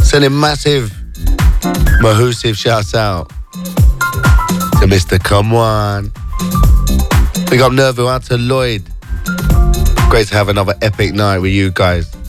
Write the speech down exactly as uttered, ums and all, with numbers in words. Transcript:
Sending massive Mahusive shouts out to Mister Come One. Big up Nerville, out to Lloyd. Great to have another epic night with you guys.